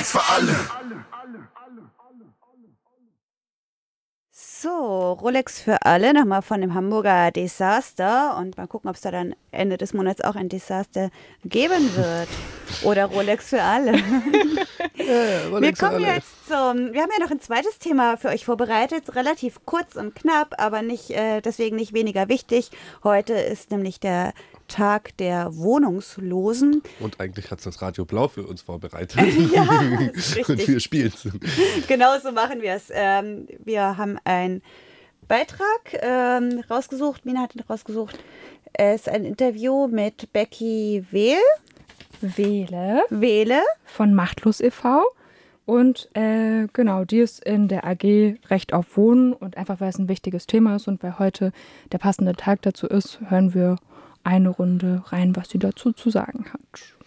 Rolex für alle. So, Rolex für alle, nochmal von dem Hamburger Desaster. Und mal gucken, ob es da dann Ende des Monats auch ein Desaster geben wird. Oder Rolex für alle. Rolex Wir haben ja noch ein zweites Thema für euch vorbereitet, relativ kurz und knapp, aber nicht, deswegen nicht weniger wichtig. Heute ist nämlich der Tag der Wohnungslosen. Und eigentlich hat es das Radio Blau für uns vorbereitet. Ja, ist richtig. Und wir spielen es. Genau so machen wir es. Wir haben einen Beitrag rausgesucht, Mina hat ihn rausgesucht. Es ist ein Interview mit Becky Wehle von Machtlos e.V. Und genau, die ist in der AG Recht auf Wohnen. Und einfach, weil es ein wichtiges Thema ist und weil heute der passende Tag dazu ist, hören wir eine Runde rein, was sie dazu zu sagen hat.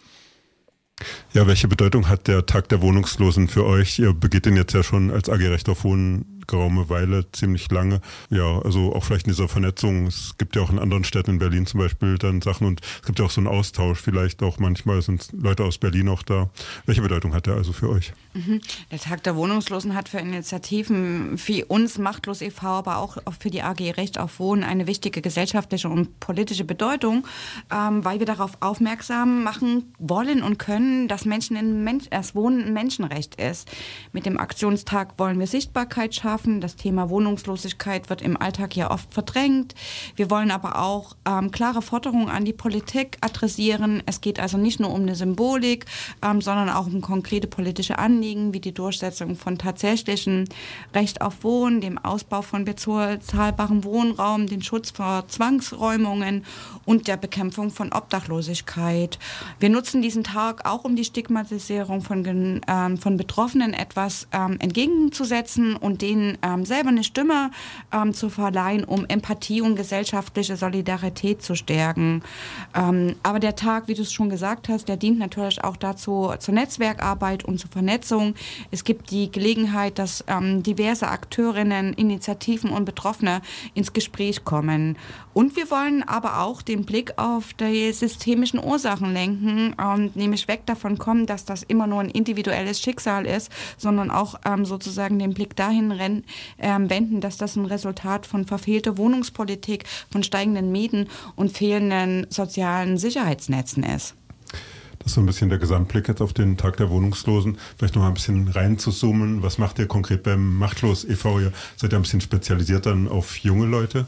Ja, welche Bedeutung hat der Tag der Wohnungslosen für euch? Ihr begeht den jetzt ja schon als AG Recht auf Wohnen geraume Weile, ziemlich lange. Ja, also auch vielleicht in dieser Vernetzung. Es gibt ja auch in anderen Städten, in Berlin zum Beispiel, dann Sachen und es gibt ja auch so einen Austausch. Vielleicht auch manchmal sind Leute aus Berlin auch da. Welche Bedeutung hat der also für euch? Der Tag der Wohnungslosen hat für Initiativen wie uns, Machtlos e.V., aber auch für die AG Recht auf Wohnen eine wichtige gesellschaftliche und politische Bedeutung, weil wir darauf aufmerksam machen wollen und können, dass das Wohnen ein Menschenrecht ist. Mit dem Aktionstag wollen wir Sichtbarkeit schaffen. Das Thema Wohnungslosigkeit wird im Alltag ja oft verdrängt. Wir wollen aber auch klare Forderungen an die Politik adressieren. Es geht also nicht nur um eine Symbolik, sondern auch um konkrete politische Anliegen, wie die Durchsetzung von tatsächlichem Recht auf Wohnen, dem Ausbau von bezahlbarem Wohnraum, den Schutz vor Zwangsräumungen und der Bekämpfung von Obdachlosigkeit. Wir nutzen diesen Tag auch, um die Stigmatisierung von Betroffenen etwas entgegenzusetzen und denen selber eine Stimme zu verleihen, um Empathie und gesellschaftliche Solidarität zu stärken. Aber der Tag, wie du es schon gesagt hast, der dient natürlich auch dazu, zur Netzwerkarbeit und zur Vernetzung. Es gibt die Gelegenheit, dass diverse Akteurinnen, Initiativen und Betroffene ins Gespräch kommen. Und wir wollen aber auch den Blick auf die systemischen Ursachen lenken, nämlich weg davon kommen, dass das immer nur ein individuelles Schicksal ist, sondern auch sozusagen den Blick dahin wenden, dass das ein Resultat von verfehlter Wohnungspolitik, von steigenden Mieten und fehlenden sozialen Sicherheitsnetzen ist. Das ist so ein bisschen der Gesamtblick jetzt auf den Tag der Wohnungslosen. Vielleicht noch mal ein bisschen reinzuzoomen. Was macht ihr konkret beim Machtlos e.V.? Ihr seid ja ein bisschen spezialisiert dann auf junge Leute.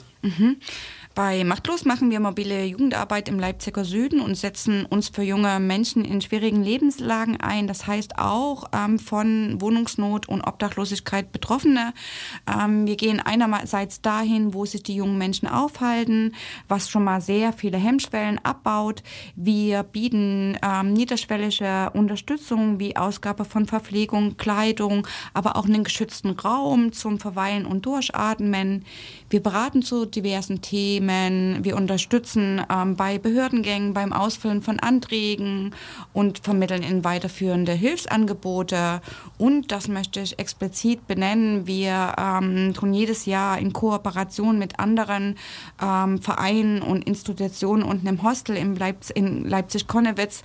Bei Machtlos machen wir mobile Jugendarbeit im Leipziger Süden und setzen uns für junge Menschen in schwierigen Lebenslagen ein. Das heißt auch von Wohnungsnot und Obdachlosigkeit Betroffene. Wir gehen einerseits dahin, wo sich die jungen Menschen aufhalten, was schon mal sehr viele Hemmschwellen abbaut. Wir bieten niederschwellige Unterstützung wie Ausgabe von Verpflegung, Kleidung, aber auch einen geschützten Raum zum Verweilen und Durchatmen. Wir beraten zu diversen Themen. Wir unterstützen bei Behördengängen, beim Ausfüllen von Anträgen und vermitteln in weiterführende Hilfsangebote. Und, das möchte ich explizit benennen, wir tun jedes Jahr in Kooperation mit anderen Vereinen und Institutionen und einem Hostel in Leipzig-Konnewitz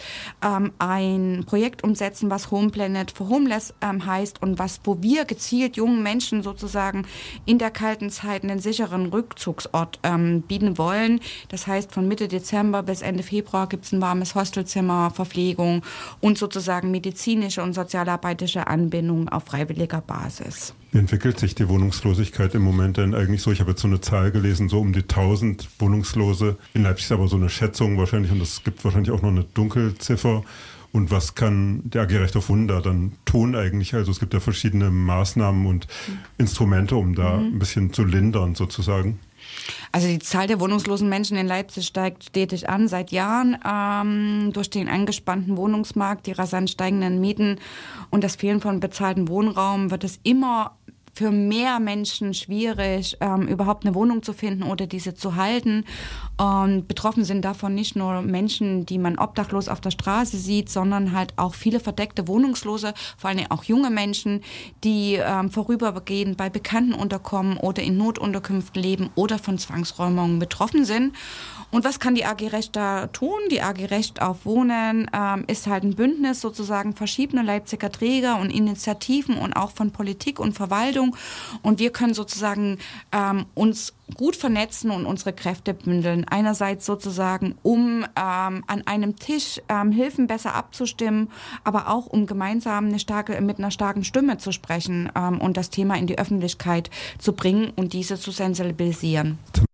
ein Projekt umsetzen, was Home Planet for Homeless heißt und wo wir gezielt jungen Menschen sozusagen in der kalten Zeit einen sicheren Rückzugsort bieten wollen. Das heißt, von Mitte Dezember bis Ende Februar gibt es ein warmes Hostelzimmer, Verpflegung und sozusagen medizinische und sozialarbeiterische Anbindung auf freiwilliger Basis. Wie entwickelt sich die Wohnungslosigkeit im Moment denn eigentlich so? Ich habe jetzt so eine Zahl gelesen, so um die 1000 Wohnungslose. In Leipzig ist aber so eine Schätzung wahrscheinlich und es gibt wahrscheinlich auch noch eine Dunkelziffer. Und was kann der AG Recht auf Wohnen da dann tun eigentlich? Also es gibt ja verschiedene Maßnahmen und Instrumente, um da ein bisschen zu lindern sozusagen. Also die Zahl der wohnungslosen Menschen in Leipzig steigt stetig an seit Jahren durch den angespannten Wohnungsmarkt, die rasant steigenden Mieten und das Fehlen von bezahltem Wohnraum wird es immer für mehr Menschen schwierig, überhaupt eine Wohnung zu finden oder diese zu halten. Und betroffen sind davon nicht nur Menschen, die man obdachlos auf der Straße sieht, sondern halt auch viele verdeckte Wohnungslose, vor allem auch junge Menschen, die vorübergehend bei Bekannten unterkommen oder in Notunterkünften leben oder von Zwangsräumungen betroffen sind. Und was kann die AG Recht da tun? Die AG Recht auf Wohnen ist halt ein Bündnis sozusagen verschiedener Leipziger Träger und Initiativen und auch von Politik und Verwaltung. Und wir können sozusagen uns gut vernetzen und unsere Kräfte bündeln. Einerseits sozusagen, um an einem Tisch Hilfen besser abzustimmen, aber auch um gemeinsam mit einer starken Stimme zu sprechen und das Thema in die Öffentlichkeit zu bringen und diese zu sensibilisieren.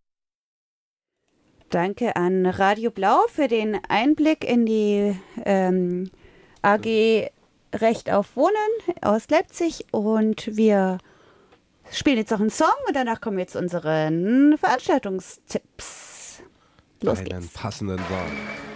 Danke an Radio Blau für den Einblick in die AG Recht auf Wohnen aus Leipzig. Und wir spielen jetzt noch einen Song und danach kommen wir zu unseren Veranstaltungstipps. Los geht's. Einen passenden Song.